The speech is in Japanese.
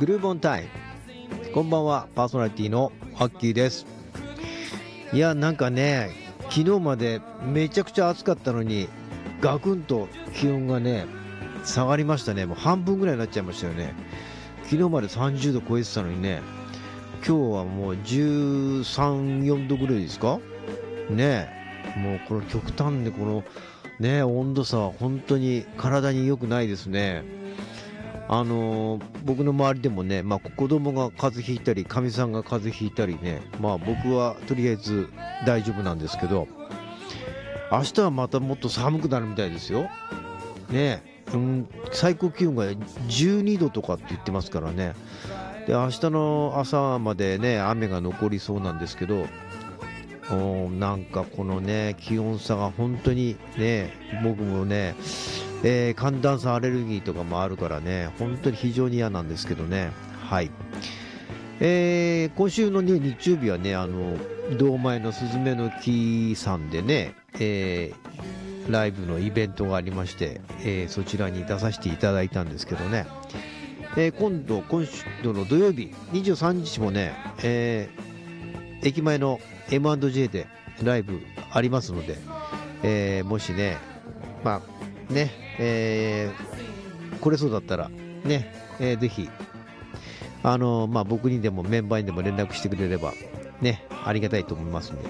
グルーブオンタイム。こんばんは、パーソナリティのアッキーです。いや、なんかね、昨日までめちゃくちゃ暑かったのにガクンと気温がね下がりましたね。もう半分ぐらいになっちゃいましたよね。昨日まで30度超えてたのにね、今日はもう13、4度ぐらいですかね。もうこの極端でこのね温度差は本当に体に良くないですね。僕の周りでもね、子供が風邪ひいたりかみさんが風邪ひいたりね、僕はとりあえず大丈夫なんですけど、明日はまたもっと寒くなるみたいですよね。最高気温が12度とかって言ってますからね。で、明日の朝までね雨が残りそうなんですけど、なんかこのね気温差が本当にね、僕もね、寒暖差アレルギーとかもあるからね、本当に非常に嫌なんですけどね。はい。今週の、ね、日曜日はね、堂前のすずめの木さんでね、ライブのイベントがありまして、そちらに出させていただいたんですけどね、今度の土曜日23日もね、駅前の M&J でライブありますので、もしね、来れそうだったらね、ぜひ僕にでもメンバーにでも連絡してくれればね、ありがたいと思いますので、